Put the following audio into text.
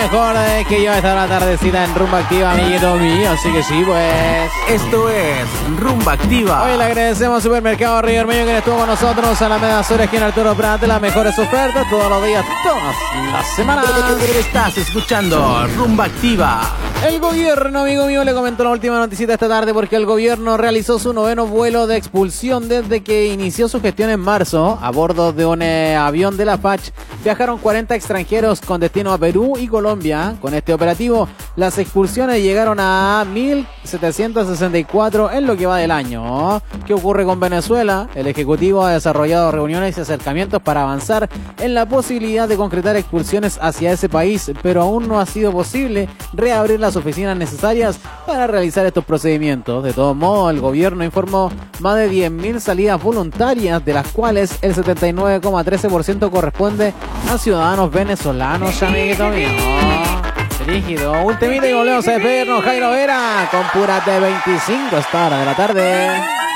mejor que yo esta la tardecita en Rumba Activa, amiguito mío. Así que sí, pues. Esto es Rumba Activa. Hoy le agradecemos a Supermercado Río Hermeño que estuvo con nosotros a la media Sur, esquina Arturo Prat, las mejores ofertas todos los días, todas las semanas. Estás escuchando Rumba Activa. El gobierno, amigo mío, le comentó la última noticita esta tarde porque el gobierno realizó su 9º vuelo de expulsión desde que inició su gestión en marzo. A bordo de un avión de la FACH viajaron 40 extranjeros con destino a Perú y Colombia. Con este operativo, las expulsiones llegaron a 1.764 en lo que va del año. ¿Qué ocurre con Venezuela? El Ejecutivo ha desarrollado reuniones y acercamientos para avanzar en la posibilidad de concretar expulsiones hacia ese país, pero aún no ha sido posible reabrir las oficinas necesarias para realizar estos procedimientos. De todos modos, el gobierno informó más de 10.000 salidas voluntarias, de las cuales el 79,13% corresponde a ciudadanos venezolanos, amiguito mío. Rígido, un temita y volvemos a despedirnos. Jairo Vera con pura T25 esta hora de la tarde.